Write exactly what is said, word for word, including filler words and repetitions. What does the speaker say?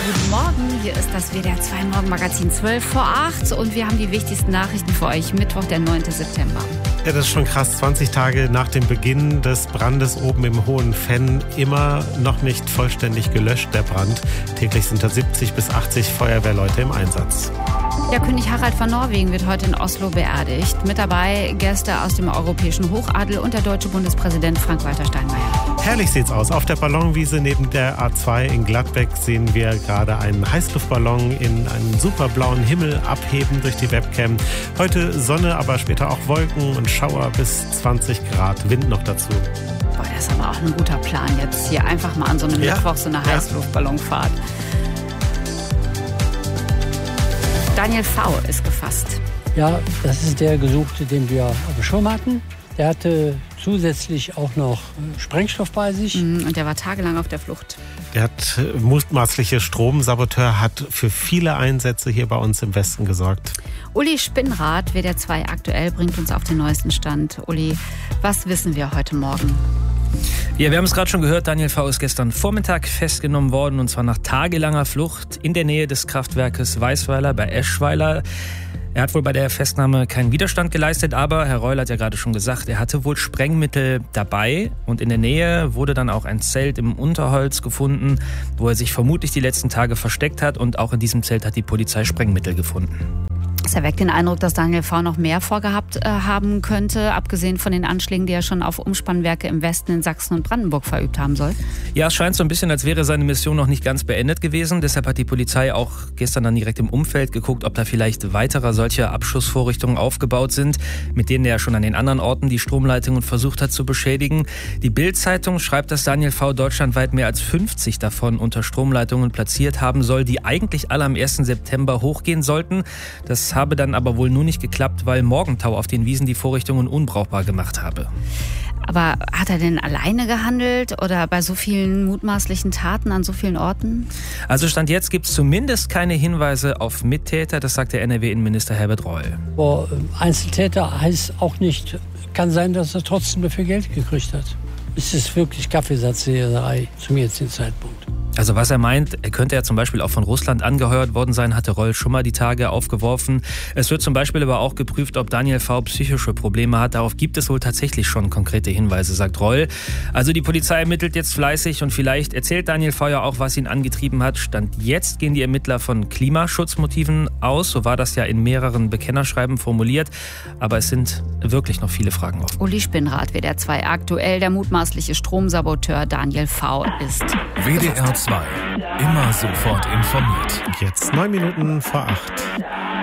guten Morgen. Hier ist das W D R zwei Morgenmagazin zwölf vor acht und wir haben die wichtigsten Nachrichten für euch. Mittwoch, der neunten September. Ja, das ist schon krass. zwanzig Tage nach dem Beginn des Brandes oben im Hohen Venn. Immer noch nicht vollständig gelöscht, der Brand. Täglich sind da siebzig bis achtzig Feuerwehrleute im Einsatz. Ja, König Harald von Norwegen wird heute in Oslo beerdigt. Mit dabei Gäste aus dem europäischen Hochadel und der deutsche Bundespräsident Frank-Walter Steinmeier. Herrlich sieht's aus. Auf der Ballonwiese neben der A zwei in Gladbeck sehen wir gerade einen Heißluftballon in einen superblauen Himmel abheben durch die Webcam. Heute Sonne, aber später auch Wolken und Schauer bis zwanzig Grad. Wind noch dazu. Boah, das ist aber auch ein guter Plan jetzt. Hier einfach mal an so einem Ja. Mittwoch so eine Heißluftballonfahrt. Daniel V. ist gefasst. Ja, das ist der Gesuchte, den wir auf dem Schirm hatten. Der hatte zusätzlich auch noch Sprengstoff bei sich. Und der war tagelang auf der Flucht. Der hat äh, mutmaßliche Stromsaboteur, hat für viele Einsätze hier bei uns im Westen gesorgt. Uli Spinnrad, W D R zwei aktuell, bringt uns auf den neuesten Stand. Uli, was wissen wir heute Morgen? Ja, wir haben es gerade schon gehört, Daniel V. ist gestern Vormittag festgenommen worden, und zwar nach tagelanger Flucht in der Nähe des Kraftwerkes Weißweiler bei Eschweiler. Er hat wohl bei der Festnahme keinen Widerstand geleistet, aber Herr Reul hat ja gerade schon gesagt, er hatte wohl Sprengmittel dabei, und in der Nähe wurde dann auch ein Zelt im Unterholz gefunden, wo er sich vermutlich die letzten Tage versteckt hat, und auch in diesem Zelt hat die Polizei Sprengmittel gefunden. Es erweckt den Eindruck, dass Daniel V. noch mehr vorgehabt äh, haben könnte, abgesehen von den Anschlägen, die er schon auf Umspannwerke im Westen in Sachsen und Brandenburg verübt haben soll. Ja, es scheint so ein bisschen, als wäre seine Mission noch nicht ganz beendet gewesen. Deshalb hat die Polizei auch gestern dann direkt im Umfeld geguckt, ob da vielleicht weitere solche Abschussvorrichtungen aufgebaut sind, mit denen er schon an den anderen Orten die Stromleitungen versucht hat zu beschädigen. Die Bild-Zeitung schreibt, dass Daniel V. deutschlandweit mehr als fünfzig davon unter Stromleitungen platziert haben soll, die eigentlich alle am ersten September hochgehen sollten. Das habe dann aber wohl nur nicht geklappt, weil Morgentau auf den Wiesen die Vorrichtungen unbrauchbar gemacht habe. Aber hat er denn alleine gehandelt oder bei so vielen mutmaßlichen Taten an so vielen Orten? Also Stand jetzt gibt es zumindest keine Hinweise auf Mittäter, das sagt der N R W-Innenminister Herbert Reul. Aber Einzeltäter heißt auch nicht, kann sein, dass er trotzdem dafür Geld gekriegt hat. Es ist wirklich Kaffeesatzleserei zum jetzigen Zeitpunkt. Also was er meint, er könnte ja zum Beispiel auch von Russland angeheuert worden sein, hatte Reul schon mal die Tage aufgeworfen. Es wird zum Beispiel aber auch geprüft, ob Daniel V. psychische Probleme hat. Darauf gibt es wohl tatsächlich schon konkrete Hinweise, sagt Reul. Also die Polizei ermittelt jetzt fleißig, und vielleicht erzählt Daniel V. ja auch, was ihn angetrieben hat. Stand jetzt gehen die Ermittler von Klimaschutzmotiven aus. So war das ja in mehreren Bekennerschreiben formuliert. Aber es sind wirklich noch viele Fragen offen. Uli Spinnrad, W D R zwei aktuell, der mutmaßliche Stromsaboteur Daniel V. ist. W D R zwei. Immer sofort informiert. Jetzt neun Minuten vor acht.